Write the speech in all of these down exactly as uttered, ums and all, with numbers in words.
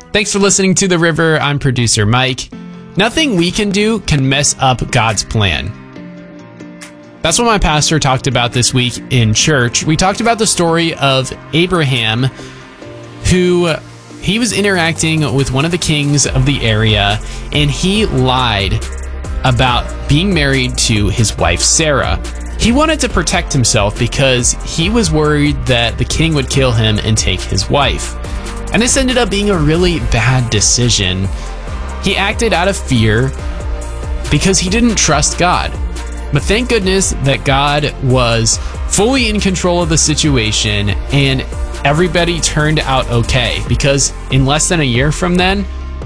Thanks for listening to The River. I'm producer Mike. Nothing we can do can mess up God's plan. That's what my pastor talked about this week in church. We talked about the story of Abraham, who he was interacting with one of the kings of the area, and he lied about being married to his wife, Sarah. He wanted to protect himself because he was worried that the king would kill him and take his wife. And this ended up being a really bad decision. He acted out of fear because he didn't trust God. But thank goodness that God was fully in control of the situation and everybody turned out okay, because in less than a year from then,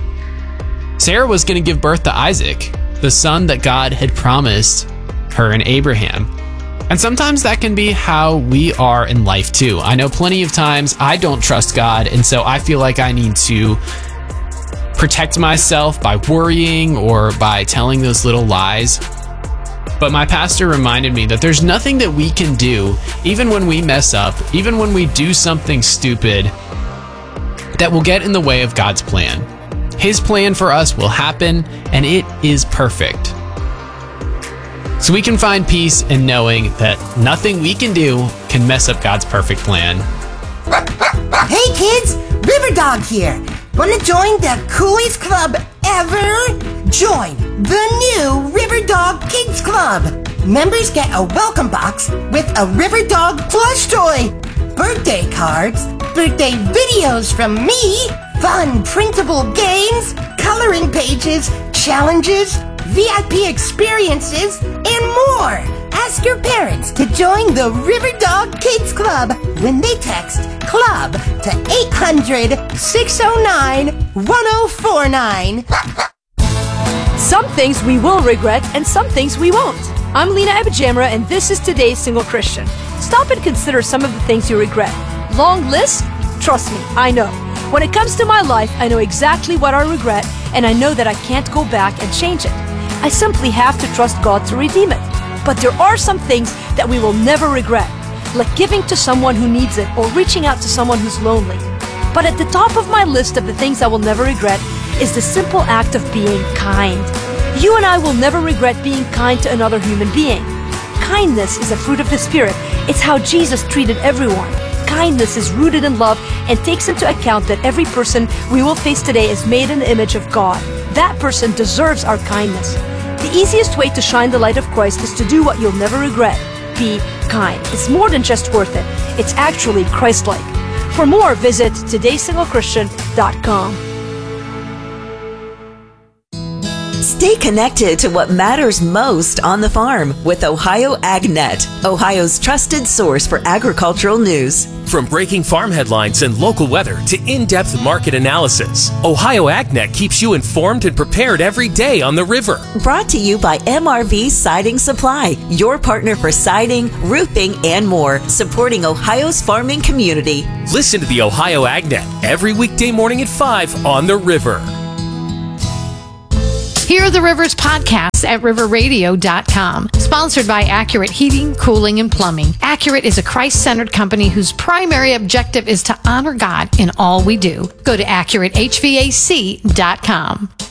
Sarah was going to give birth to Isaac, the son that God had promised her and Abraham. And sometimes that can be how we are in life too. I know plenty of times I don't trust God, and so I feel like I need to protect myself by worrying or by telling those little lies. But my pastor reminded me that there's nothing that we can do, even when we mess up, even when we do something stupid, that will get in the way of God's plan. His plan for us will happen, and it is perfect. So we can find peace in knowing that nothing we can do can mess up God's perfect plan. Hey kids, River Dog here. Want to join the coolest club ever? Join the new River Dog Kids Club. Members get a welcome box with a River Dog plush toy, birthday cards, birthday videos from me, fun printable games, coloring pages, challenges, V I P experiences, and more. Ask your parents to join the River Dog Kids Club when they text CLUB to eight hundred, six oh nine, one oh four nine. Some things we will regret and some things we won't. I'm Lena Abijamra, and this is Today's Single Christian. Stop and consider some of the things you regret. Long list? Trust me, I know. When it comes to my life, I know exactly what I regret, and I know that I can't go back and change it. I simply have to trust God to redeem it. But there are some things that we will never regret, like giving to someone who needs it or reaching out to someone who's lonely. But at the top of my list of the things I will never regret is the simple act of being kind. You and I will never regret being kind to another human being. Kindness is a fruit of the Spirit. It's how Jesus treated everyone. Kindness is rooted in love and takes into account that every person we will face today is made in the image of God. That person deserves our kindness. The easiest way to shine the light of Christ is to do what you'll never regret. Be kind. It's more than just worth it. It's actually Christ-like. For more, visit today single christian dot com. Stay connected to what matters most on the farm with Ohio AgNet, Ohio's trusted source for agricultural news. From breaking farm headlines and local weather to in-depth market analysis, Ohio AgNet keeps you informed and prepared every day on the river. Brought to you by M R V Siding Supply, your partner for siding, roofing, and more, supporting Ohio's farming community. Listen to the Ohio AgNet every weekday morning at five on the river. Hear the Rivers podcasts at river radio dot com. Sponsored by Accurate Heating, Cooling, and Plumbing. Accurate is a Christ-centered company whose primary objective is to honor God in all we do. Go to accurate h v a c dot com.